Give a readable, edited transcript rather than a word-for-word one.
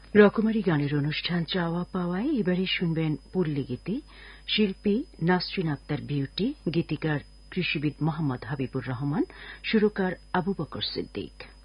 রকমারি গানের অনুষ্ঠান চাওয়া পাওয়ায় এবারে শুনবেন পল্লীগীতি। শিল্পী নাসরিন আক্তার বিউটি, গীতিকার কৃষিবিদ মোহাম্মদ হাবিবুর রহমান, সুরকার আবু বকর সিদ্দিক।